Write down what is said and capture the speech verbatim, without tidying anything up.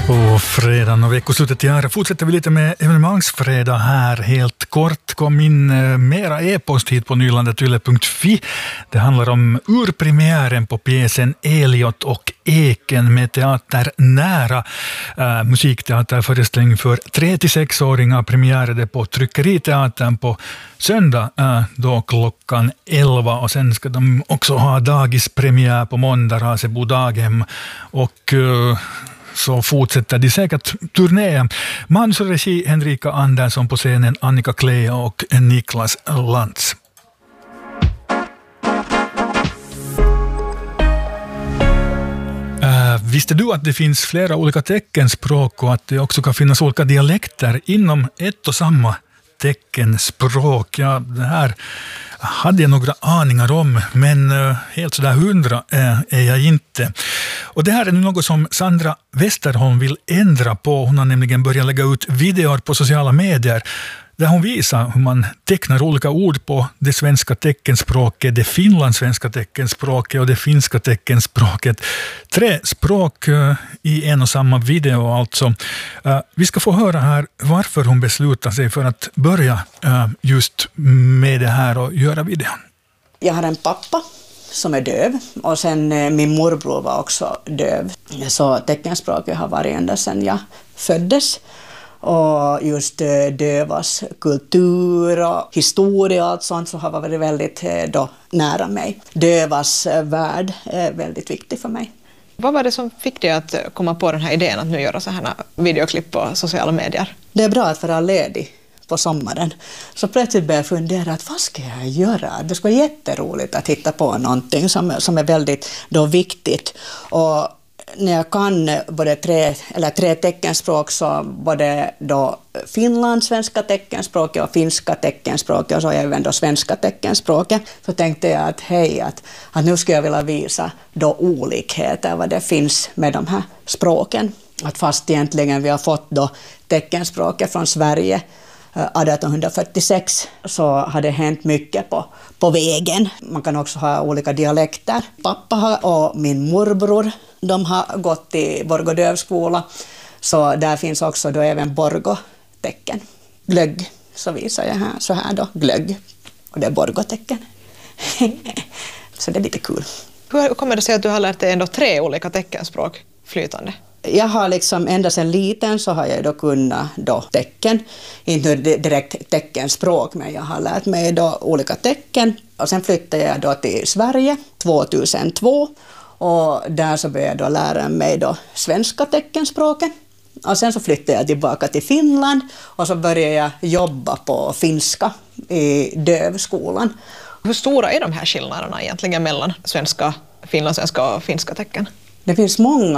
På fredagen och veckoslutet här fortsätter vi lite med evenemangsfredag här. Helt kort kom in mera e-post hit på nylandet yle punkt fi. Det handlar om urpremiären på pjäsen Eliot och Eken med teater nära. Äh, musikteaterföreställning för tre till sex-åringar premiärade på Tryckeriteatern på söndag äh, då klockan elva, och sen ska de också ha dagispremiär på måndag, Rasebo daghem, och äh, så fortsätter de säkert turnén. Manus och regi Henrika Andersson, på scenen Annika Klea och Niklas Lantz. Äh, visste du att det finns flera olika teckenspråk och att det också kan finnas olika dialekter inom ett och samma teckenspråk? Ja, det här hade jag några aningar om, men uh, helt sådär hundra uh, är jag inte. Och det här är nu något som Sandra Westerholm vill ändra på. Hon har nämligen börjat lägga ut videor på sociala medier där hon visar hur man tecknar olika ord på det svenska teckenspråket, det finlandssvenska teckenspråket och det finska teckenspråket. Tre språk uh, i en och samma video alltså. Uh, vi ska få höra här varför hon beslutar sig för att börja uh, just med det här och göra videon. Jag har en pappa som är döv, och sen uh, min morbror var också döv. Så teckenspråket har varit ända sedan jag föddes. Och just dövas kultur och historia och allt sånt så har varit väldigt då, nära mig. Dövas värld är väldigt viktig för mig. Vad var det som fick dig att komma på den här idén att nu göra så här videoklipp på sociala medier? Det är bra att vara ledig på sommaren. Så plötsligt började jag fundera att vad ska jag göra? Det ska vara jätteroligt att hitta på någonting som, som är väldigt då, viktigt. Och när jag kan både tre, eller tre teckenspråk, så både då finlandssvenska teckenspråket och finska teckenspråket och så även då svenska teckenspråket, så tänkte jag att hej, att, att nu ska jag vilja visa då olikheter vad det finns med de här språken. Att fast egentligen vi har fått då teckenspråket från Sverige arton fyrtiosex, så har det hänt mycket på, på vägen. Man kan också ha olika dialekter. Pappa och min morbror, de har gått i Borgå dövskola, så där finns också då även Borgå-tecken. Glögg, så visar jag här, så här då, glögg, och det är Borgå-tecken. Så det är lite kul. Hur kommer det sig att du har lärt dig ändå tre olika teckenspråk flytande? Jag har liksom ända sedan liten så har jag då kunnat då tecken, inte direkt teckenspråk, men jag har lärt mig då olika tecken. Och sen flyttade jag då till Sverige tvåtusentvå, och där så började jag då lära mig då svenska teckenspråket. Och sen så flyttade jag tillbaka till Finland, och så började jag jobba på finska i dövskolan. Hur stora är de här skillnaderna egentligen mellan svenska, finlandssvenska och finska tecken? Det finns många